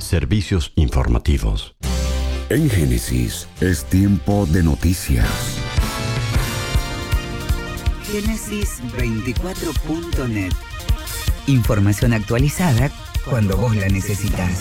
Servicios informativos. En Génesis es tiempo de noticias. Génesis24.net. Información actualizada cuando vos la necesitas.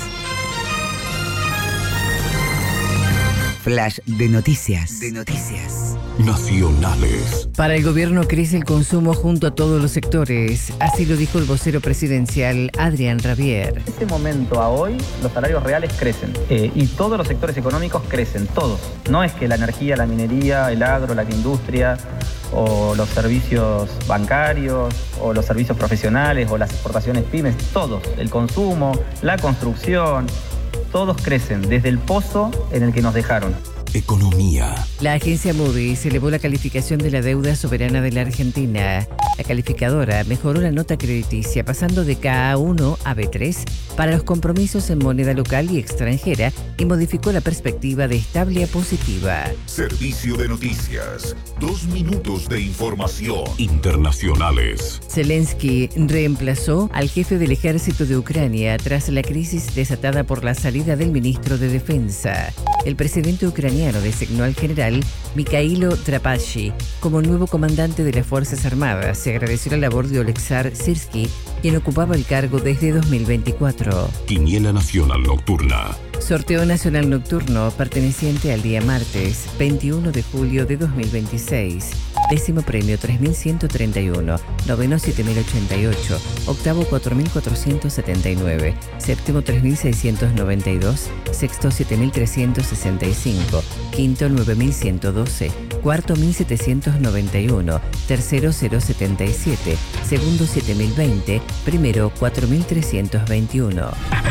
Flash de noticias. Nacionales. Para el gobierno crece el consumo junto a todos los sectores. Así lo dijo el vocero presidencial Adrián Rabier. De este momento a hoy, los salarios reales crecen y todos los sectores económicos crecen, todos. No es que la energía, la minería, el agro, la industria o los servicios bancarios o los servicios profesionales o las exportaciones pymes, todos, el consumo, la construcción, todos crecen desde el pozo en el que nos dejaron. Economía. La agencia Moody's elevó la calificación de la deuda soberana de la Argentina. La calificadora mejoró la nota crediticia pasando de KA1 a B3 para los compromisos en moneda local y extranjera y modificó la perspectiva de estable a positiva. Servicio de noticias. 2 minutos de información. Internacionales. Zelensky reemplazó al jefe del ejército de Ucrania tras la crisis desatada por la salida del ministro de Defensa. El presidente ucraniano designó al general Mikhailo Drapachy como nuevo comandante de las Fuerzas Armadas. Se agradeció la labor de Oleksandr Syrskyi, quien ocupaba el cargo desde 2024. Quiniela Nacional Nocturna. Sorteo nacional nocturno perteneciente al día martes 21 de julio de 2026. Décimo premio 3.131, noveno 7.088, octavo 4.479, séptimo 3.692, sexto 7.365, quinto 9.112, cuarto 1.791, tercero 077, segundo 7.020, primero 4.321.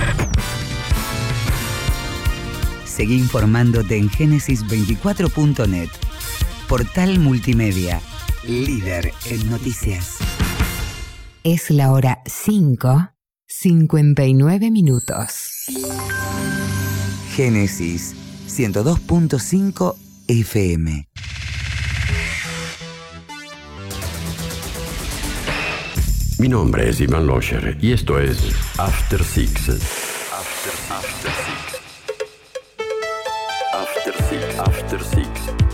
Seguí informándote en Génesis24.net. Portal multimedia, líder en noticias. Es la hora 5:59 minutos. Génesis 102.5 FM. Mi nombre es Iván Locher y esto es After Six. After Six.